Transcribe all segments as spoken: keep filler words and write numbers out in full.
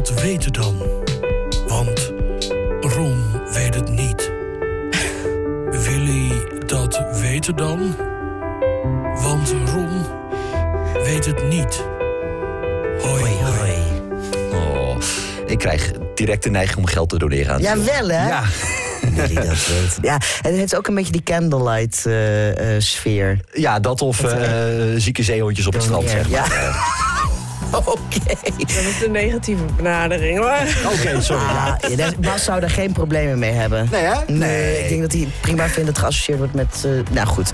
dat weten dan? Want Ron weet het niet. Willy dat weten dan? Want Ron weet het niet. Hoi, hoi. Oh, ik krijg direct de neiging om geld te doneren aan Ja, het wel hè? Ja. Jullie dat weten. Ja, en het heeft ook een beetje die candlelight uh, uh, sfeer. Ja, dat of uh, zieke zeehondjes op het strand, zeg maar. Ja. Oké. Okay. Dat is de negatieve benadering, hoor. Oké, okay, sorry. Ah, ja, Bas zou daar geen problemen mee hebben. Nee, hè? Nee, nee. Ik denk dat hij prima vindt dat het geassocieerd wordt met... Uh, nou, goed.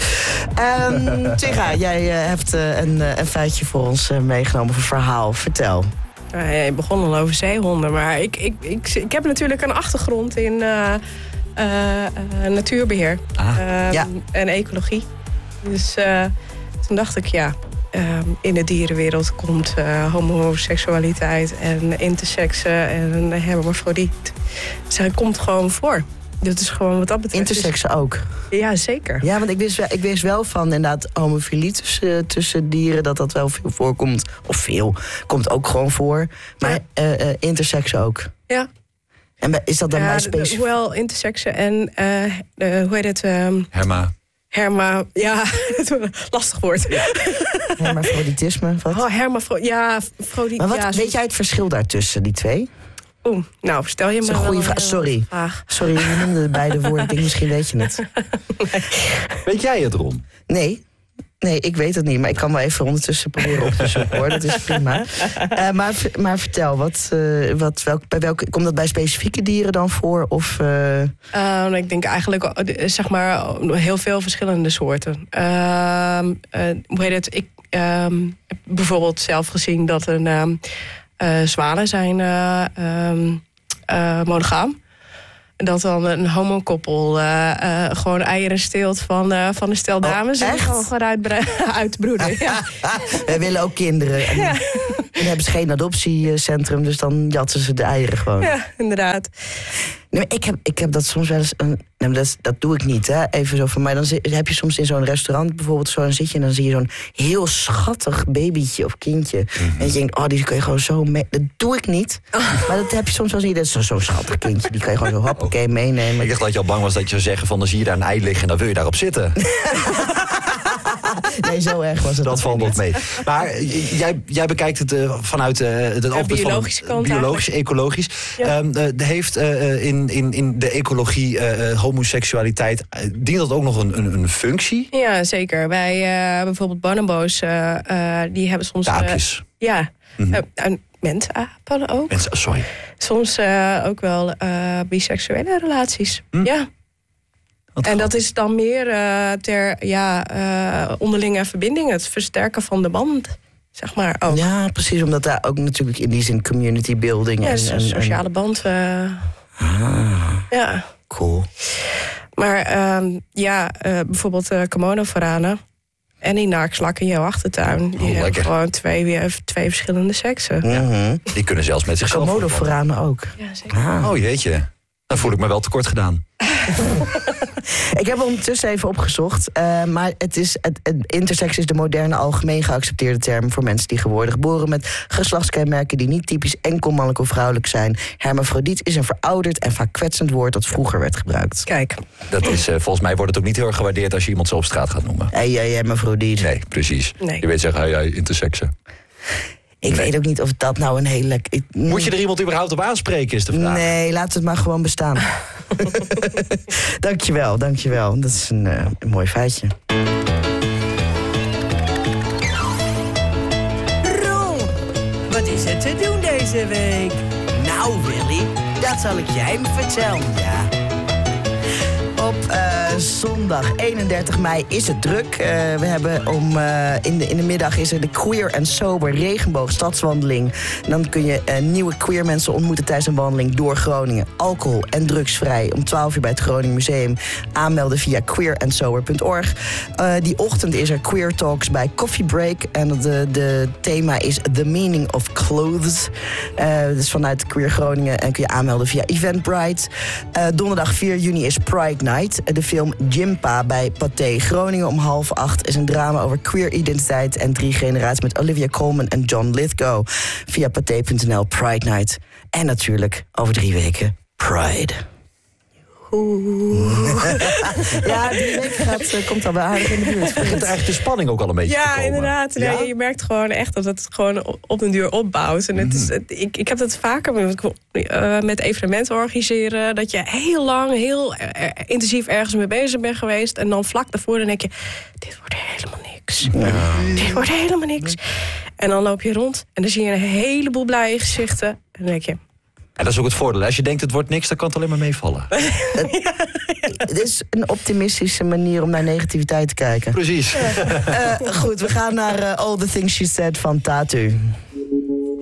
Um, Tigga, jij uh, hebt uh, een, uh, een feitje voor ons uh, meegenomen, een verhaal. Vertel. Uh, ja, je begon al over zeehonden, maar ik, ik, ik, ik heb natuurlijk een achtergrond in uh, uh, uh, natuurbeheer ah. uh, ja. en ecologie. Dus uh, toen dacht ik, ja, uh, in de dierenwereld komt uh, homoseksualiteit en interseksen en hermafrodiet. Dus het komt gewoon voor. Dat is gewoon wat dat betreft. Interseksen ook? Ja, zeker. Ja, want ik wist wel, ik wist wel van inderdaad homofilie tussen, tussen dieren, dat dat wel veel voorkomt. Of veel, komt ook gewoon voor. Maar ja. uh, uh, interseksen ook? Ja. En is dat dan ja, bij specifiek? Hoewel interseksen en, uh, uh, hoe heet het? Um, Herma. Herma, ja, lastig woord. Ja. Hermafroditisme, wat? Oh, hermafro, ja, frodi, maar wat, ja, weet jij het verschil daartussen, die twee? Oeh, nou, stel je me een wel goede vraag. Sorry. vraag. Sorry, je noemde de beide woorden. Ik denk, misschien weet je het. Nee. Weet jij het, Ron? Nee. Nee, ik weet het niet. Maar ik kan wel even ondertussen proberen op te zoeken, hoor. Dat is prima. Uh, maar, maar vertel, wat, uh, wat, welk, bij welke, komt dat bij specifieke dieren dan voor? Of, uh... uh, ik denk eigenlijk, zeg maar, heel veel verschillende soorten. Uh, uh, hoe heet het? Ik uh, heb bijvoorbeeld zelf gezien dat een... Uh, Uh, zwanen zijn uh, um, uh, monogaam. Dat dan een homokoppel uh, uh, gewoon eieren steelt van, uh, van een stel dames. Oh, en gewoon gaan uitbre- uitbroeden. Ja. Wij willen ook kinderen. En ja. dan hebben ze geen adoptiecentrum, dus dan jatten ze de eieren gewoon. Ja, inderdaad. Nee, maar ik, heb, ik heb dat soms wel eens... Een, nee, dat, dat doe ik niet, hè. Even zo van mij. Dan zit, heb je soms in zo'n restaurant bijvoorbeeld zo... dan zit je en dan zie je zo'n heel schattig babytje of kindje. Mm-hmm. En je denkt, oh, die kun je gewoon zo mee... Dat doe ik niet. Oh. Maar dat heb je soms wel zien. Dat is zo'n zo schattig kindje. Die kan je gewoon zo hoppakee meenemen. Ik dacht dat je al bang was dat je zou zeggen van... dan zie je daar een ei liggen en dan wil je daarop zitten. Nee, zo erg was het. Dat valt nog mee. Maar jij, jij bekijkt het uh, vanuit uh, het ja, biologische van, kant. Biologisch, eigenlijk. Ecologisch. Ja. Um, uh, heeft uh, in, in, in de ecologie uh, homoseksualiteit... Uh, dient dat ook nog een, een, een functie? Ja, zeker. Bij uh, bijvoorbeeld bonobo's, uh, uh, die hebben soms... Aapjes. Uh, ja, mm-hmm. uh, uh, mensapen ook. Mensen, sorry. Soms uh, ook wel uh, biseksuele relaties. Hm? Ja. En dat is dan meer uh, ter ja, uh, onderlinge verbinding, het versterken van de band, zeg maar. Ook. Ja, precies, omdat daar ook natuurlijk in die zin community building... Ja, en, een sociale en... band. Uh, ah, ja. Cool. Maar uh, ja, uh, bijvoorbeeld uh, Komodo-varanen en die naakslak in jouw achtertuin... die oh, hebben lekker. gewoon twee, twee verschillende seksen. Mm-hmm. Ja. Die kunnen zelfs met zichzelf... Komodo-varanen ook. Ja, zeker. Ah. Oh jeetje, dan voel ik me wel tekort gedaan. Ik heb ondertussen even opgezocht. Uh, maar het is, het, het, intersex is de moderne algemeen geaccepteerde term... voor mensen die geworden geboren met geslachtskenmerken... die niet typisch enkel mannelijk of vrouwelijk zijn. Hermafrodiet is een verouderd en vaak kwetsend woord... dat vroeger werd gebruikt. Kijk. Dat is, uh, volgens mij wordt het ook niet heel erg gewaardeerd... als je iemand zo op straat gaat noemen. Hé, hey, hey, hermafrodiet. Nee, precies. Nee. Je weet zeggen, hey, hey, intersexen. Ik nee. weet ook niet of dat nou een hele... Ik, Moet je er iemand überhaupt op aanspreken, is de vraag. Nee, laat het maar gewoon bestaan. Dankjewel, dankjewel. Dat is een, uh, een mooi feitje. Ron, wat is er te doen deze week? Nou, Willy, dat zal ik jij me vertellen, ja. Op uh, zondag eenendertig mei is het druk. Uh, we hebben om, uh, in, de, in de middag is er de Queer and Sober Regenboog Stadswandeling. En dan kun je uh, nieuwe queer mensen ontmoeten tijdens een wandeling door Groningen. Alcohol en drugsvrij. Om twaalf uur bij het Groningen Museum. Aanmelden via queer and sober punt org. Uh, die ochtend is er Queer Talks bij Coffee Break. En de, de thema is The Meaning of Clothes. Uh, dus vanuit Queer Groningen en kun je aanmelden via Eventbrite. Uh, donderdag vier juni is Pride Night. De film Jimpa bij Pathé Groningen om half acht is een drama over queer identiteit en drie generaties met Olivia Colman en John Lithgow. Via pathé punt n l Pride Night. En natuurlijk over drie weken Pride. Oeh. Ja, drie weken gaat, uh, komt al wel aardig in de buurt. Begint eigenlijk de spanning ook al een beetje ja, te komen. Inderdaad. Ja, inderdaad. Je merkt gewoon echt dat het gewoon op den duur opbouwt. En het is, het, ik, ik heb dat vaker met, uh, met evenementen organiseren. Dat je heel lang, heel uh, intensief ergens mee bezig bent geweest. En dan vlak daarvoor dan denk je, dit wordt helemaal niks. Ja. Dit wordt helemaal niks. En dan loop je rond en dan zie je een heleboel blije gezichten. En dan denk je... En dat is ook het voordeel. Als je denkt het wordt niks, dan kan het alleen maar meevallen. Het is een optimistische manier om naar negativiteit te kijken. Precies. Uh, goed, we gaan naar uh, All the Things She Said van Tattoo.